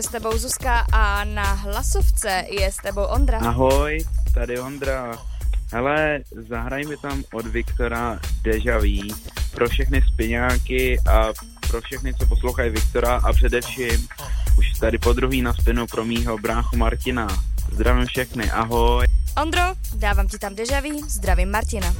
S tebou Zuzka a na hlasovce je s tebou Ondra. Ahoj, tady Ondra. Hele, zahraj mi tam od Viktora Deja Vu pro všechny spiňáky a pro všechny, co poslouchají Viktora a především už tady podruhý na spinu pro mýho bráchu Martina. Zdravím všechny, ahoj. Ondro, dávám ti tam Deja Vu, zdravím Martina.